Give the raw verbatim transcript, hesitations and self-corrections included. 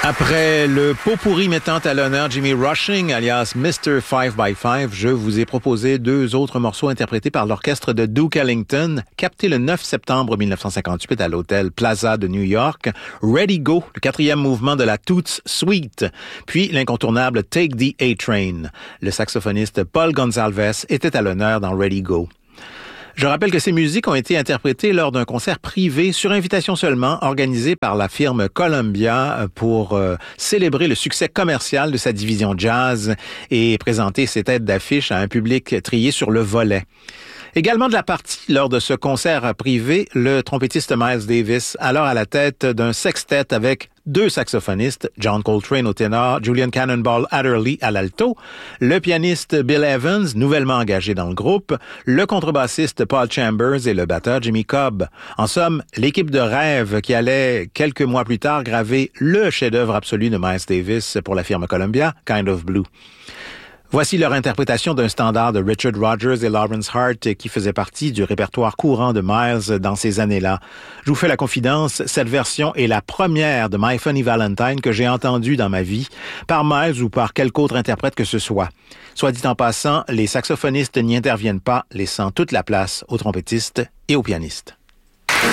Après le pot pourri mettant à l'honneur Jimmy Rushing, alias mister five by five, je vous ai proposé deux autres morceaux interprétés par l'orchestre de Duke Ellington, capté le neuf septembre mille neuf cent cinquante-huit à l'hôtel Plaza de New York. Ready Go, le quatrième mouvement de la Toots Suite, puis l'incontournable Take the A-Train. Le saxophoniste Paul Gonsalves était à l'honneur dans Ready Go. Je rappelle que ces musiques ont été interprétées lors d'un concert privé sur invitation seulement, organisé par la firme Columbia pour euh, célébrer le succès commercial de sa division jazz et présenter ses têtes d'affiche à un public trié sur le volet. Également de la partie lors de ce concert privé, le trompettiste Miles Davis, alors à la tête d'un sextet avec deux saxophonistes, John Coltrane au ténor, Julian Cannonball Adderley à l'alto, le pianiste Bill Evans, nouvellement engagé dans le groupe, le contrebassiste Paul Chambers et le batteur Jimmy Cobb. En somme, l'équipe de rêve qui allait quelques mois plus tard graver le chef-d'œuvre absolu de Miles Davis pour la firme Columbia, Kind of Blue. Voici leur interprétation d'un standard de Richard Rodgers et Lawrence Hart qui faisait partie du répertoire courant de Miles dans ces années-là. Je vous fais la confidence, cette version est la première de My Funny Valentine que j'ai entendue dans ma vie, par Miles ou par quelque autre interprète que ce soit. Soit dit en passant, les saxophonistes n'y interviennent pas, laissant toute la place aux trompettistes et aux pianistes.